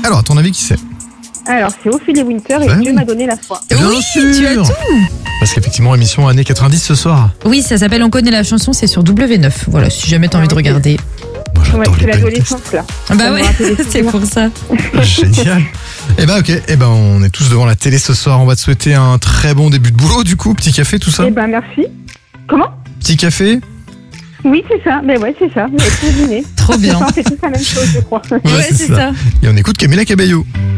Alors, à ton avis, qui c'est? Alors, c'est Ophélie Winter et Bah Dieu oui. m'a donné la foi. Bien Oui, sûr. tu as tout. Parce qu'effectivement, émission années 90 ce soir. Oui, ça s'appelle On connaît la chanson, c'est sur W9. Voilà, si jamais t'as envie de regarder. Moi, Ouais, j'adore c'est les blind tests. l'adolescence, là. Ah bah Ça me ouais, rappelle des c'est souvenirs. pour ça. Génial. Eh ben, ok. Eh ben, on est tous devant la télé ce soir. On va te souhaiter un très bon début de boulot, du coup. Petit café, tout ça. Eh ben, merci. Comment? Petit café. Oui, c'est ça. Ben ouais, c'est ça. Vous avez tout deviné. Trop bien. C'est tous la même chose, je crois. Ouais, c'est ça. Et on écoute Camila Cabello.